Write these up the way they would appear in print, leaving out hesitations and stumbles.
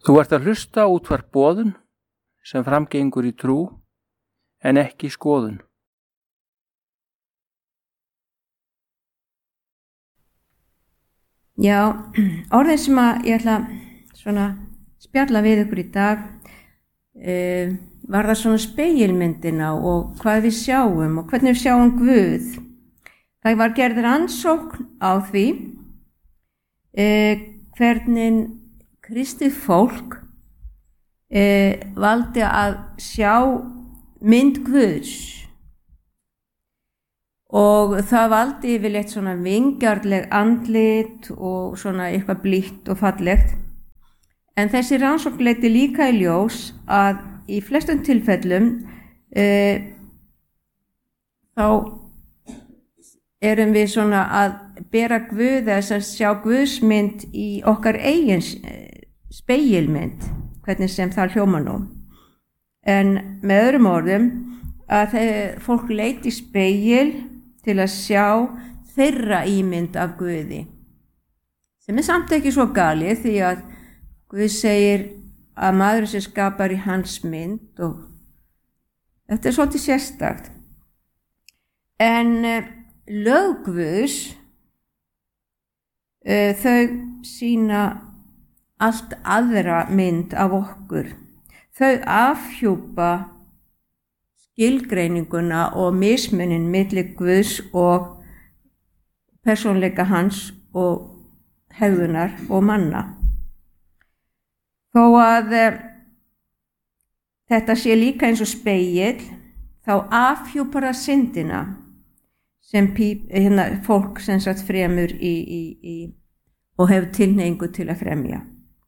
Þú ert að hlusta á útvarp Boðun sem framgengur í trú en ekki skoðun. Já, orðin sem að ég ætla svona spjalla við ykkur í dag var það svona spegilmyndina og hvað við sjáum og hvernig við sjáum Guð. Það var gerð rannsókn á því hvernig kristið fólk valdi að sjá mynd Guðs og það valdi yfirleitt svona vingjarnleg andlit og svona eitthvað blítt og fallegt. En þessi rannsókn leiddi líka í ljós að í flestum tilfellum þá erum við svona að bera Guð þess að sjá Guðsmynd í okkar eigin spegilmynd, hvernig sem það hljómar nú. En með öðrum orðum að fólk leit í spegil til að sjá þeirra ímynd af Guði, sem samt ekki svo galið því að Guð segir að maður sem skapar í hans mynd og þetta svolítið sérstakt. En lög Guðs, þau sýna allt aðra mynd af okkur. Þau afhjúpa skilgreininguna og mismunin milli Guðs og persónleika hans og hegðunar og manna. Þó að þetta sé líka eins og spegill, þá afhjúpar það syndina sem fólk sem sagt fremur og hefur tilhneigingu til að fremja.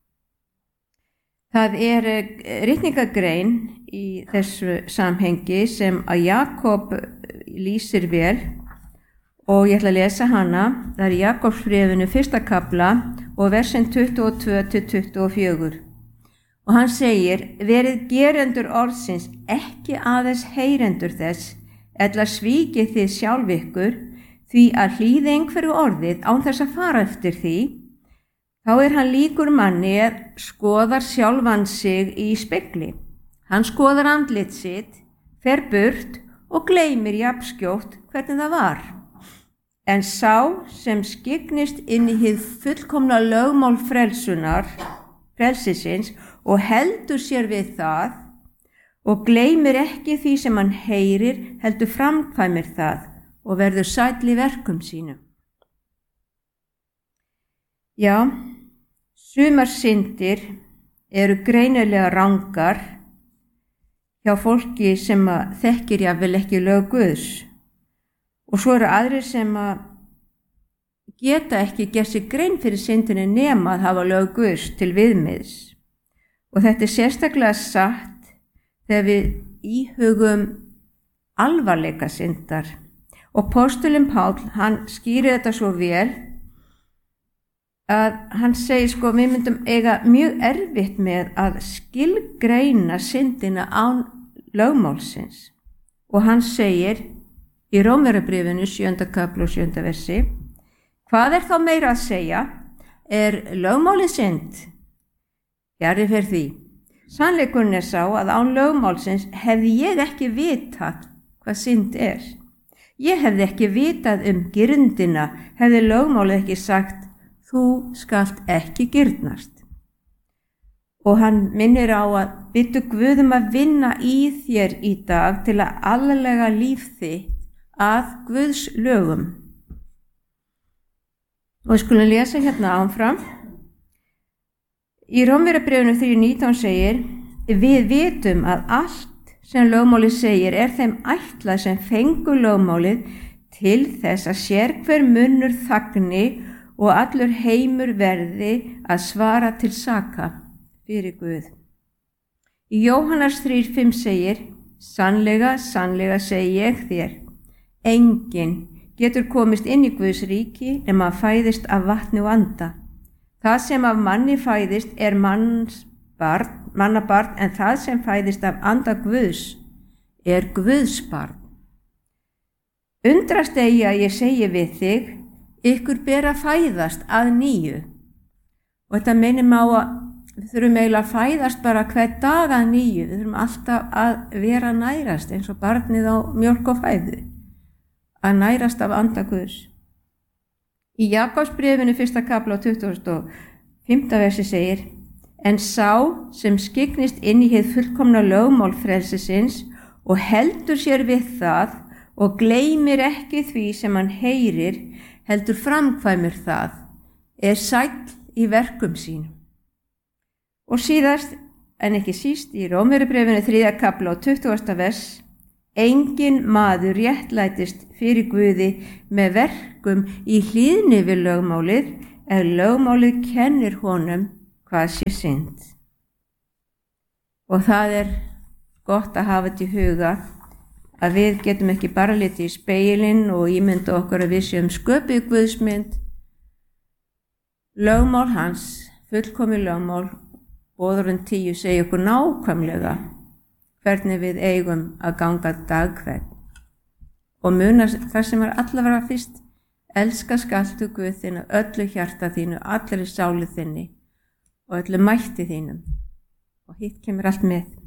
Það ritningagrein í þessu samhengi sem að Jakob lýsir vel og ég ætla að lesa hana. Það er í Jakobsbréfinu 1. kafla og versin 22-24. Og hann segir, verið gerendur orðsins, ekki aðeins heyrendur þess, ella svíkið þið sjálf ykkur, því að hlýði einhverju orðið án þess að fara eftir því, þá hann líkur manni að skoðar sjálfan sig í spegli. Hann skoðar andlit sitt, fer burt og gleymir jafnskjótt hvernig það var. En sá sem skygnist inn í hið fullkomna lögmál frelsisins og heldur sér við það og gleymir ekki því sem hann heyrir, heldur framkvæmir það og verður sæll í verkum sínum. Já, sumar syndir eru greinilega rangar hjá fólki sem þekkir jafnvel ekki lög Guðs og svo eru aðrir sem geta ekki gert sér grein fyrir syndinni nema að hafa lög Guðs til viðmiðs. Og þetta sérstaklega satt þegar við íhugum alvarleika syndar. Og postulinn Páll, hann skýrir þetta svo vel að hann segir við myndum eiga mjög erfitt með að skilgreina syndina án lögmálsins. Og hann segir í Rómverjabréfinu 7. kafla og 7. versi, hvað þá meira að segja? Er lögmálið synd? Fjarri fer því. Sannleikurinn sá að án lögmálsins hefði ég ekki vitað hvað synd er. Ég hefði ekki vitað girndina, hefði lögmálið ekki sagt, þú skalt ekki girnast. Og hann minnir á að biðdu Guð að vinna í þér í dag til að aðlaga líf þitt að Guðs lögum. Og við skulum lesa hérna áfram. Í Rómverjabréfinu 3:19 segir, við vitum að allt sem lögmálið segir þeim ætlað sem fengu lögmálið til þess að sérhver munnur þagni og allur heimur verði að svara til saka fyrir Guð. Í Jóhannes 3:5 segir, sannlega, sannlega segi ég þér, enginn getur komist inn í Guðs ríki nema að fæðist af vatni og anda. Það sem af manni fæðist mannabarn, en það sem fæðist af anda Guðs Guðs barn. Undrast eigi að ég segi við þig, ykkur ber að fæðast að nýju. Og þetta minnir mig á við þurfum eiginlega að fæðast bara hver dag að nýju, við þurfum alltaf að vera nærast eins og barnið á mjólk og fæðu, að nærast af anda Guðs. Í Jakobsbréfinu 1. kafla á 25. versi segir: En sá sem skyggnist inn í hið fullkomna lögmál frelsisins og heldur sér við það og gleymir ekki því sem hann heyrir, heldur framkvæmir það, sæll í verkum sínum. Og síðast, en ekki síst, í Rómverjabréfinu 3. kafla á 20. vers: Enginn maður réttlætist fyrir Guði með verkum í hlýðni við lögmálið, lögmálið kennir honum hvað sé synd. Og það gott að hafa þetta í huga, að við getum ekki bara litið í spegilinn og ímynda okkur að við séum sköpuð Guðsmynd. Lögmál hans, fullkomið lögmál, Boðorðin 10 segir okkur nákvæmlega hvernig við eigum að ganga dag hvern. Og muna það sem allavega fyrst: elska skaltu Guð þinn af öllu hjarta þínu, allri sálu þinni og öllu mætti þínum. Og hitt kemur allt með.